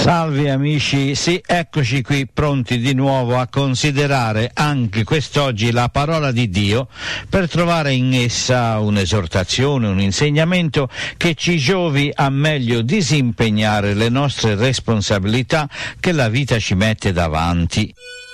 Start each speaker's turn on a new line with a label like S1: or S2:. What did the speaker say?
S1: Salve amici, sì, eccoci qui pronti di nuovo a considerare anche quest'oggi la parola di Dio per trovare in essa un'esortazione, un insegnamento che ci giovi a meglio disimpegnare le nostre responsabilità che la vita ci mette davanti.